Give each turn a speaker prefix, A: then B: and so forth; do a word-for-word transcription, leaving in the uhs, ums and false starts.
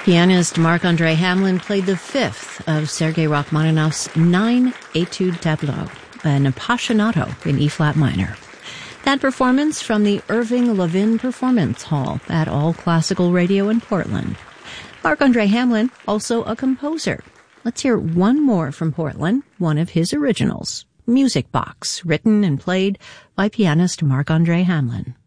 A: Pianist Marc-André Hamelin played the fifth of Sergei Rachmaninoff's nine Etude tableaux, an Appassionato in E-flat minor. That performance from the Irving Levin Performance Hall at All Classical Radio in Portland. Marc-André Hamelin, also a composer. Let's hear one more from Portland, one of his originals, Music Box, written and played by pianist Marc-André Hamelin.